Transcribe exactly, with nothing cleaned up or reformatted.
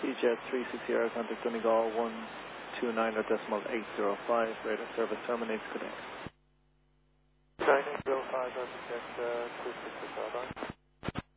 C-Jet three six zero, contact Donegal one two nine or decimal eight zero five, radar service terminates, good day. nine eight zero five, contact uh, two six zero, bye.